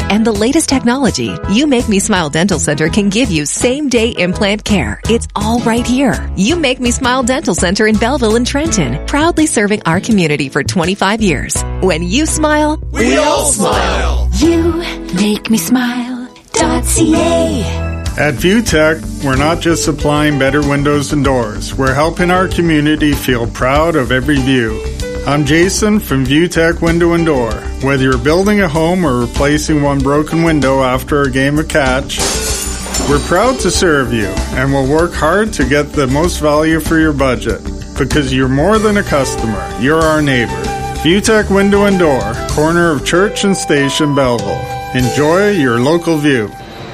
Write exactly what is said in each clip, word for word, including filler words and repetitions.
and the latest technology, You Make Me Smile Dental Center can give you same-day implant care. It's all right here. You Make Me Smile Dental Center in Belleville and Trenton, proudly serving our community for twenty-five years. When you smile, we all smile. You Make Me Smile dot C A. At ViewTech, we're not just supplying better windows and doors. We're helping our community feel proud of every view. I'm Jason from ViewTech Window and Door. Whether you're building a home or replacing one broken window after a game of catch, we're proud to serve you, and we'll work hard to get the most value for your budget. Because you're more than a customer, you're our neighbor. ViewTech Window and Door, corner of Church and Station, Belleville. Enjoy your local view.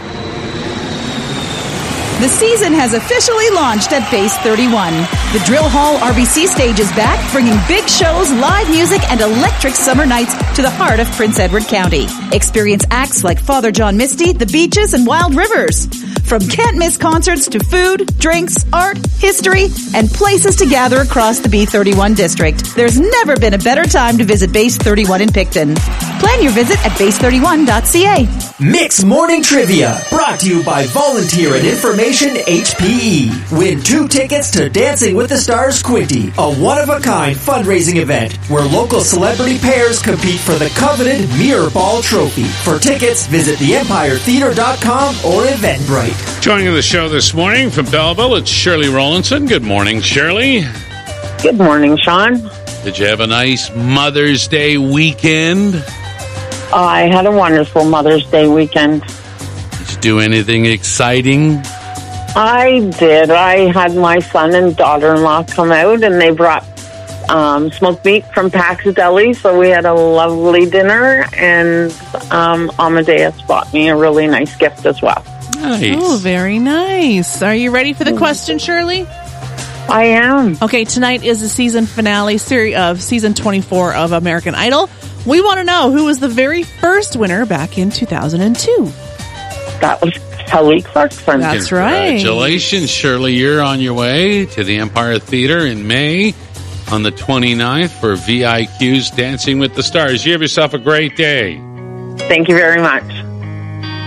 The season has officially launched at Base thirty-one. The Drill Hall R B C stage is back, bringing big shows, live music, and electric summer nights to the heart of Prince Edward County. Experience acts like Father John Misty, The Beaches, and Wild Rivers. From can't-miss concerts to food, drinks, art, history, and places to gather across the B thirty-one district. There's never been a better time to visit Base thirty-one in Picton. Plan your visit at base thirty-one dot C A. Mix Morning Trivia, brought to you by Volunteer and Information H P E. Win two tickets to Dancing with the Stars Quinty, a one-of-a-kind fundraising event where local celebrity pairs compete for the coveted Mirror Ball Trophy. For tickets, visit the empire theater dot com or Eventbrite. Joining the show this morning from Belleville, it's Shirley Rowlandson. Good morning, Shirley. Good morning, Sean. Did you have a nice Mother's Day weekend? I had a wonderful Mother's Day weekend. Did you do anything exciting? I did. I had my son and daughter-in-law come out, and they brought um, smoked meat from Pax Deli, so we had a lovely dinner, and um, Amadeus bought me a really nice gift as well. Nice. Oh, very nice. Are you ready for the question, Shirley? I am. Okay, tonight is the season finale series of season twenty-four of American Idol. We want to know who was the very first winner back in two thousand two. That was Kelly Clarkson. That's right. Congratulations, Shirley. You're on your way to the Empire Theater in May on the twenty-ninth for V I Q's Dancing with the Stars. You have yourself a great day. Thank you very much.